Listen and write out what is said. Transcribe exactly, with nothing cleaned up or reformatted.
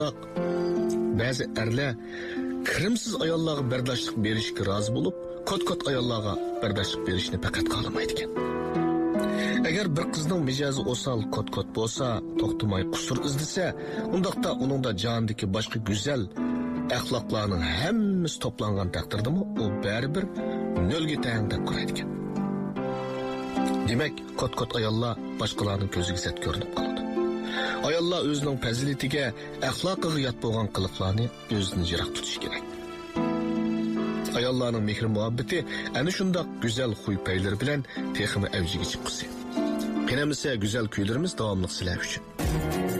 Ba'zi erlar kirimsiz ayollarga bardoshlik berishga rozi bo'lib, kot-kot ayollarga bardoshlik berishni faqat xohlamaydi ekan. Agar bir qizning mijozi o'sal kot-kot bo'lsa, to'xtamay qusur izlasa, undaqda uningda jondagi boshqa go'zal axloqlarning hammasi to'plangan taqdirdami, u baribir nolga tang deb qaraydi ekan. Demak, kot-kot ayollar boshqalarning ko'ziga sat ko'rinib qoladi. Ayollar o'zining fazilatiga, axloqiga yot bo'lgan qiliqlarni o'zidan yiroq tutish kerak. Ayollarning mehr muhabbati ana shundoq go'zal xuy-paylar bilan texmi avjiga chiqsa. Qinamasa go'zal kuylarimiz davomli sizlar uchun.